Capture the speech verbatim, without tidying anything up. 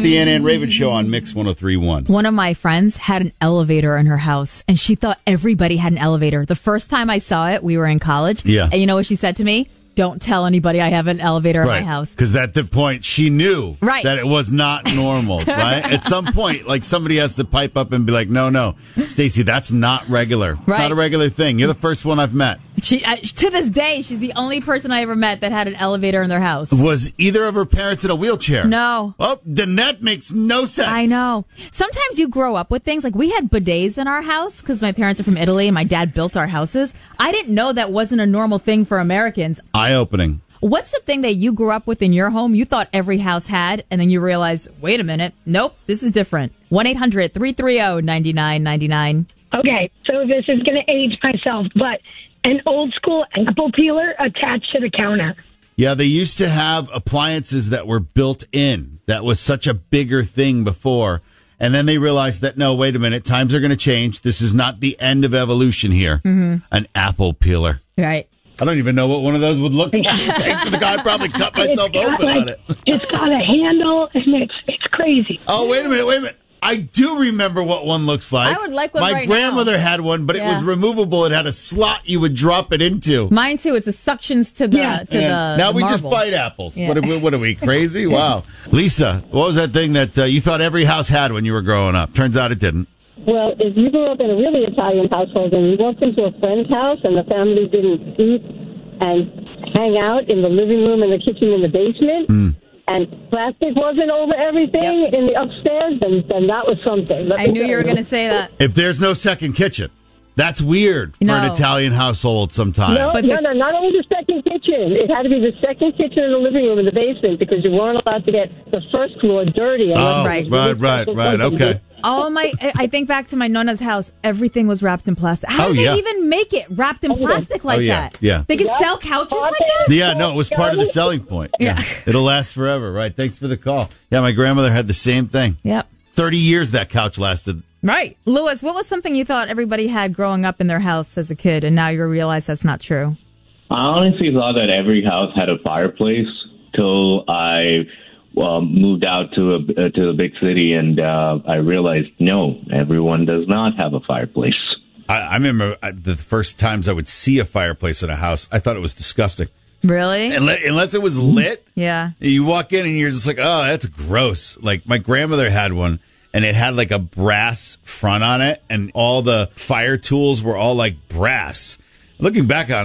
the Ann Ann Raven Show on Mix one oh three point one. One of my friends had an elevator in her house, and she thought everybody had an elevator. The first time I saw it, we were in college. Yeah. And you know what she said to me? Don't tell anybody I have an elevator in Right. my house. Because at the point, she knew Right. that it was not normal, right? At some point, like, somebody has to pipe up and be like, no, no, Stacey, that's not regular. It's Right. not a regular thing. You're the first one I've met. She, uh, to this day, she's the only person I ever met that had an elevator in their house. Was either of her parents in a wheelchair? No. Oh, then that makes no sense. I know. Sometimes you grow up with things. Like, we had bidets in our house because my parents are from Italy and my dad built our houses. I didn't know that wasn't a normal thing for Americans. Eye-opening. What's the thing that you grew up with in your home you thought every house had, and then you realized, wait a minute, nope, this is different? one eight hundred three three zero nine nine nine nine. Okay, so this is going to age myself, but an old school apple peeler attached to the counter. Yeah, they used to have appliances that were built in. That was such a bigger thing before. And then they realized that, no, wait a minute, times are going to change. This is not the end of evolution here. Mm-hmm. An apple peeler. Right. I don't even know what one of those would look like. Thanks for the guy, I'd probably cut myself It's got, open like, on it. It's got a handle, and it's it's crazy. Oh, wait a minute, wait a minute. I do remember what one looks like. I would like one My right grandmother now. had one, but it Yeah. was removable. It had a slot you would drop it into. Mine, too. It's the suctions to the, Yeah. to the And now the we just marble. bite apples. Yeah. What, are we, what are we, crazy? Wow. Lisa, what was that thing that uh, you thought every house had when you were growing up? Turns out it didn't. Well, if you grew up in a really Italian household and you walked into a friend's house and the family didn't eat and hang out in the living room and the kitchen in the basement, Mm. and plastic wasn't over everything Yep. in the upstairs, then, then that was something. Let I me knew tell you were going to say that. If there's no second kitchen, that's weird for an No. Italian household sometimes. No, But no, the- no, not only the second kitchen. It had to be the second kitchen in the living room in the basement because you weren't allowed to get the first floor dirty. Oh, Right. right, right, right. Okay. All my, I think back to my nonna's house. Everything was wrapped in plastic. How Oh, did yeah. they even make it wrapped in yeah. plastic like Oh, yeah, that? yeah. They could Yeah. sell couches like that. Yeah, no, it was part of the selling point. Yeah. It'll last forever, right? Thanks for the call. Yeah, my grandmother had the same thing. Yep. thirty years that couch lasted. Right. Lewis, what was something you thought everybody had growing up in their house as a kid, and now you realize that's not true? I honestly thought that every house had a fireplace till I uh, moved out to a uh, to a big city, and uh, I realized no, everyone does not have a fireplace. I, I remember uh, the first times I would see a fireplace in a house, I thought it was disgusting. Really? Unless, unless it was lit, Yeah. you walk in and you're just like, oh, that's gross. Like my grandmother had one, and it had like a brass front on it, and all the fire tools were all like brass. Looking back on it,